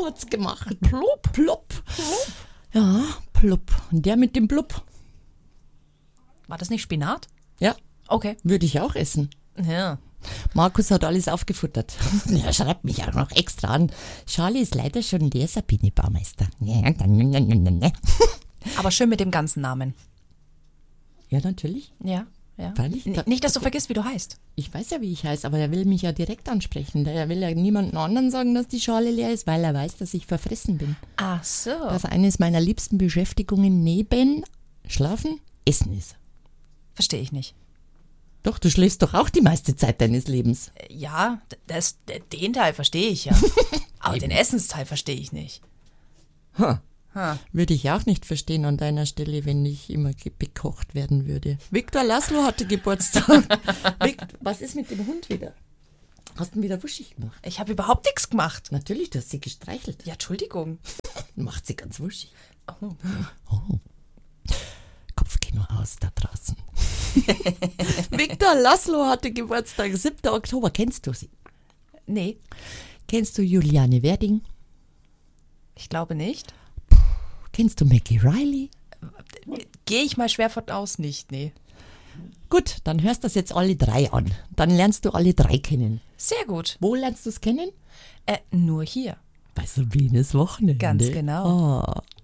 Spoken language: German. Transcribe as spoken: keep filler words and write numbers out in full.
hat's gemacht. Plupp, plupp. Plupp. Ja, plupp. Und der mit dem Blub. War das nicht Spinat? Ja. Okay. Würde ich auch essen. Ja. Markus hat alles aufgefuttert. Er schreibt mich auch noch extra an. Charlie ist leider schon der Sabine Baumeister. Aber schön mit dem ganzen Namen. Ja, natürlich. Ja, ja. Freilich. N- Nicht, dass du vergisst, wie du heißt. Ich weiß ja, wie ich heiße, aber er will mich ja direkt ansprechen. Er will ja niemandem anderen sagen, dass die Schale leer ist, weil er weiß, dass ich verfressen bin. Ach so. Dass eines meiner liebsten Beschäftigungen neben Schlafen Essen ist. Verstehe ich nicht. Doch, du schläfst doch auch die meiste Zeit deines Lebens. Ja, das, den Teil verstehe ich ja. Aber den Essensteil verstehe ich nicht. Ha. Ha. Würde ich auch nicht verstehen an deiner Stelle, wenn ich immer ge- bekocht werden würde. Viktor Laszlo hatte Geburtstag. Vikt, was ist mit dem Hund wieder? Hast du ihn wieder wuschig gemacht? Ich habe überhaupt nichts gemacht. Natürlich, du hast sie gestreichelt. Ja, Entschuldigung. Macht sie ganz wuschig. Oh. Oh. Kopfkino aus da draußen. Viktor Laszlo hatte Geburtstag, siebter Oktober. Kennst du sie? Nee, Kennst du Juliane Werding? ich glaube nicht. Kennst du Maggie Riley? Gehe ich mal schwer von aus, nicht, nee. Gut, dann hörst du das jetzt alle drei an. Dann lernst du alle drei kennen. Sehr gut. Wo lernst du es kennen? Äh, nur hier. Bei Sabines Wochenende. Ganz genau. Ah.